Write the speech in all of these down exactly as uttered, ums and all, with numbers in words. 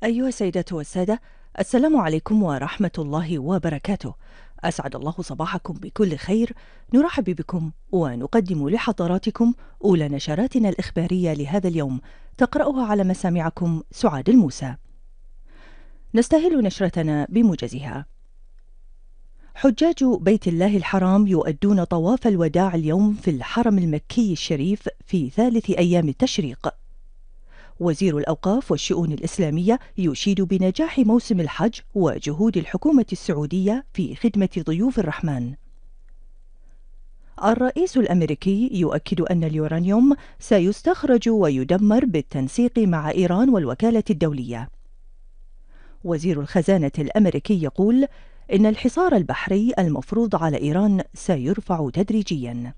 أيها السيدات والسادة، السلام عليكم ورحمة الله وبركاته. أسعد الله صباحكم بكل خير. نرحب بكم ونقدم لحضراتكم أولى نشراتنا الإخبارية لهذا اليوم، تقرأها على مسامعكم سعاد الموسى. نستهل نشرتنا بموجزها. حجاج بيت الله الحرام يؤدون طواف الوداع اليوم في الحرم المكي الشريف في ثالث أيام التشريق. وزير الأوقاف والشؤون الإسلامية يشيد بنجاح موسم الحج وجهود الحكومة السعودية في خدمة ضيوف الرحمن. الرئيس الأمريكي يؤكد أن اليورانيوم سيستخرج ويدمر بالتنسيق مع إيران والوكالة الدولية. وزير الخزانة الأمريكي يقول إن الحصار البحري المفروض على إيران سيرفع تدريجياً.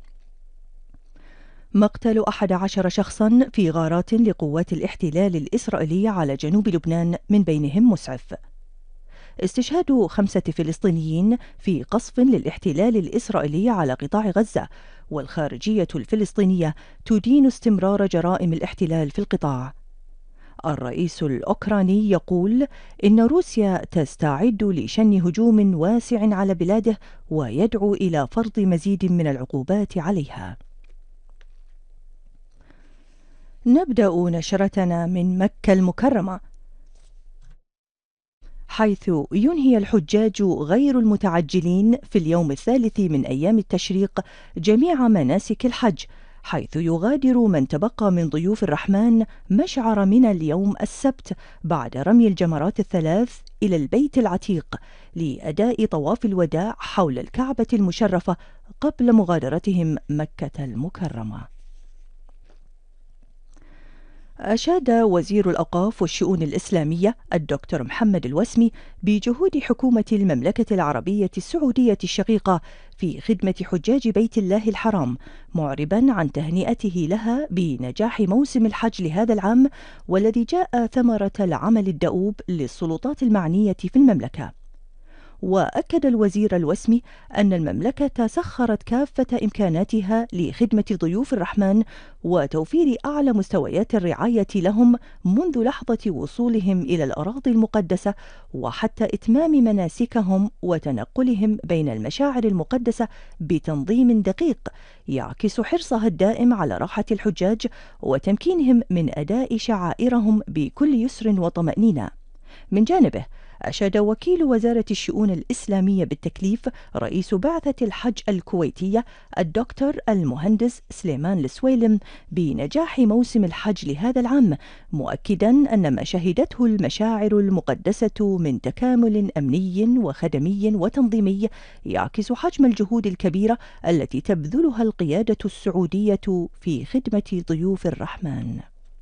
مقتل أحد عشر شخصا في غارات لقوات الاحتلال الإسرائيلي على جنوب لبنان، من بينهم مسعف. استشهاد خمسة فلسطينيين في قصف للاحتلال الإسرائيلي على قطاع غزة، والخارجية الفلسطينية تدين استمرار جرائم الاحتلال في القطاع. الرئيس الأوكراني يقول إن روسيا تستعد لشن هجوم واسع على بلاده ويدعو إلى فرض مزيد من العقوبات عليها. نبدأ نشرتنا من مكة المكرمة، حيث ينهي الحجاج غير المتعجلين في اليوم الثالث من أيام التشريق جميع مناسك الحج، حيث يغادر من تبقى من ضيوف الرحمن مشعر منى اليوم السبت بعد رمي الجمرات الثلاث إلى البيت العتيق لأداء طواف الوداع حول الكعبة المشرفة قبل مغادرتهم مكة المكرمة. أشاد وزير الأوقاف والشؤون الإسلامية الدكتور محمد الوسمي بجهود حكومة المملكة العربية السعودية الشقيقة في خدمة حجاج بيت الله الحرام، معربا عن تهنئته لها بنجاح موسم الحج لهذا العام، والذي جاء ثمرة العمل الدؤوب للسلطات المعنية في المملكة. وأكد الوزير الوسمي أن المملكة سخرت كافة إمكاناتها لخدمة ضيوف الرحمن وتوفير أعلى مستويات الرعاية لهم منذ لحظة وصولهم إلى الأراضي المقدسة وحتى إتمام مناسكهم وتنقلهم بين المشاعر المقدسة بتنظيم دقيق يعكس حرصها الدائم على راحة الحجاج وتمكينهم من أداء شعائرهم بكل يسر وطمأنينة. من جانبه، أشاد وكيل وزارة الشؤون الإسلامية بالتكليف رئيس بعثة الحج الكويتية الدكتور المهندس سليمان السويلم بنجاح موسم الحج لهذا العام، مؤكدا أن ما شهدته المشاعر المقدسة من تكامل أمني وخدمي وتنظيمي يعكس حجم الجهود الكبيرة التي تبذلها القيادة السعودية في خدمة ضيوف الرحمن.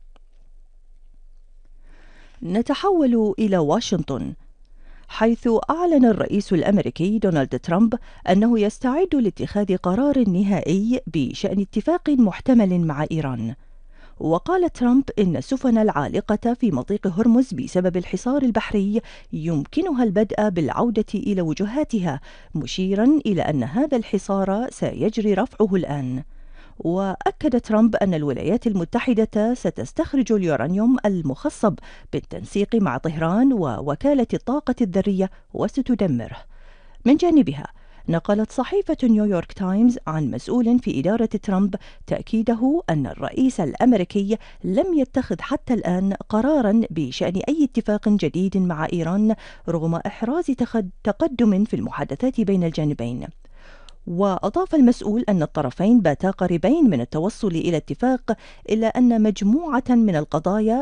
نتحول إلى واشنطن، حيث أعلن الرئيس الأمريكي دونالد ترامب أنه يستعد لاتخاذ قرار نهائي بشأن اتفاق محتمل مع إيران. وقال ترامب إن السفن العالقة في مضيق هرمز بسبب الحصار البحري يمكنها البدء بالعودة إلى وجهاتها، مشيرا إلى أن هذا الحصار سيجري رفعه الآن. وأكد ترامب أن الولايات المتحدة ستستخرج اليورانيوم المخصب بالتنسيق مع طهران ووكالة الطاقة الذرية وستدمره. من جانبها، نقلت صحيفة نيويورك تايمز عن مسؤول في إدارة ترامب تأكيده أن الرئيس الأمريكي لم يتخذ حتى الآن قراراً بشأن أي اتفاق جديد مع إيران رغم إحراز تقدم في المحادثات بين الجانبين. وأضاف المسؤول أن الطرفين باتا قريبين من التوصل إلى اتفاق، إلا أن مجموعة من القضايا